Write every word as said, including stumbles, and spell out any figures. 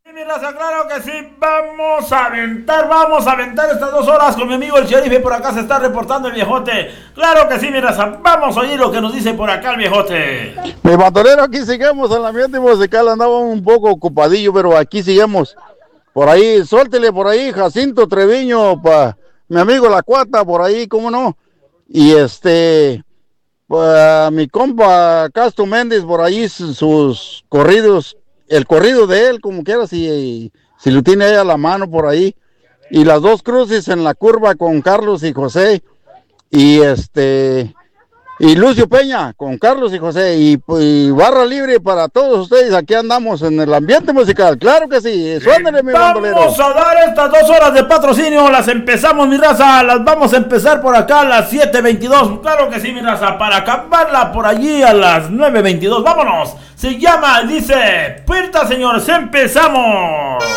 Mi raza, claro que sí, vamos a aventar, vamos a aventar estas dos horas con mi amigo el sheriff. Por acá se está reportando el viejote. Claro que sí, mi raza, vamos a oír lo que nos dice por acá el viejote. Mi bandolero, aquí seguimos en el ambiente musical, andaba un poco ocupadillo, pero aquí seguimos. Por ahí, suéltele por ahí, Jacinto Treviño, pa mi amigo La Cuata, por ahí, cómo no. Y este, pa mi compa Castro Méndez, por ahí sus corridos. El corrido de él, como quiera, si, si lo tiene ahí a la mano por ahí. Y las dos cruces en la curva con Carlos y José. Y este y Lucio Peña con Carlos y José. Y, y barra libre para todos ustedes. Aquí andamos en el ambiente musical. Claro que sí. Suénale, mi bandolero. Vamos a dar estas dos horas de patrocinio. Las empezamos, mi raza. Las vamos a empezar por acá a las siete veintidós. Claro que sí, mi raza. Para acabarla por allí a las nueve veintidós. Vámonos. Se llama, dice, puerta, señores. Empezamos.